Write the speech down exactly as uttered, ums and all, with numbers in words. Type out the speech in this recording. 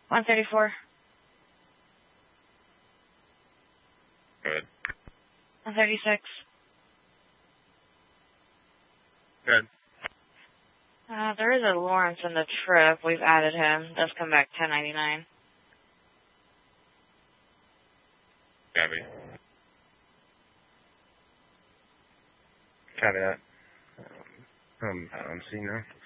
one thirty-four. Good. one thirty-six. Good. Uh, there is a Lawrence in the trip. We've added him. Does come back ten ninety-nine. Copy. Copy that. Um, I'm seeing now.